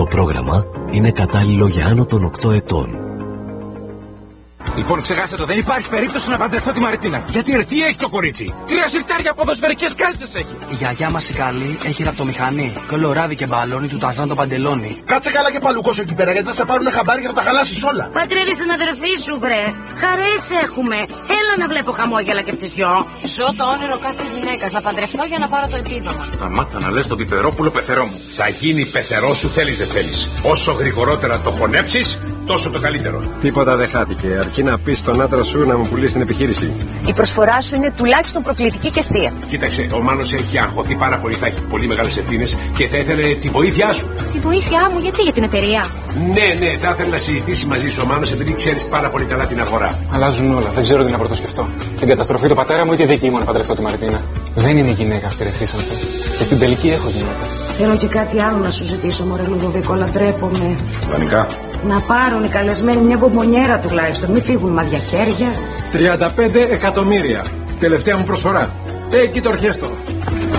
πρόγραμμα είναι κατάλληλο για άνω των 8 ετών. Λοιπόν, ξεχάστε το, δεν υπάρχει περίπτωση να παντρευτώ τη Μαριτίνα. Γιατί ρε, τι έχει το κορίτσι? 3 σιρτάρια ποδοσφαιρικές κάλτσες έχει. Η γιαγιά μας η καλή έχει ραπτομηχανή. Και όλο ράδι και μπαλόνι του ταζάν το παντελόνι. Κάτσε καλά και παλουκώσω εκεί πέρα, γιατί θα σε πάρουν χαμπάρι και θα τα χαλάσεις όλα. Παντρεύει την αδερφή σου, βρε. Χαρές έχουμε. Έλα να βλέπω χαμόγελα και τις δυο. Ζω το όνειρο κάθε γυναίκας, να παντρευτώ για να πάρω το επίδομα. Σταμάτα να λες τον πιπερόπουλο πεθερό μου. Θα γίνει πεθερό σου, θέλεις δεν θέλεις. Όσο γρηγορότερα το χωνέψεις, τόσο το καλύτερο. Τίποτα δεν χάθηκε, αρκεί να πεις στον άντρα σου να μου πουλήσει την επιχείρηση. Η προσφορά σου είναι τουλάχιστον προκλητική και αστεία. Κοίταξε, ο Μάνος έχει αγχωθεί πάρα πολύ, θα έχει πολύ μεγάλες ευθύνες και θα ήθελε τη βοήθειά σου. Τη βοήθειά μου, γιατί, για την εταιρεία? Ναι, θα ήθελε να συζητήσει μαζί σου ο Μάνος, επειδή ξέρεις πάρα πολύ καλά την αγορά. Αλλάζουν όλα, δεν ξέρω τι να πρωτοσκεφτώ. Την καταστροφή του πατέρα μου ή τη δική μου να παντρευτώ τη Μαρτίνα. Δεν είναι γυναίκα αυτή, ρε Χρήσανθε. Και στην τελική έχω γυναίκα. Θέλω και κάτι άλλο να σου ζητήσω, μωρέ Λουδοβίκο, αλλά ντρέπομαι. Δανεικά. Να πάρουν οι καλεσμένοι μια μπομπονιέρα τουλάχιστον, μην φύγουν μαδιά χέρια. 35 εκατομμύρια. Τελευταία μου προσφορά. Εκεί το ορχέστο.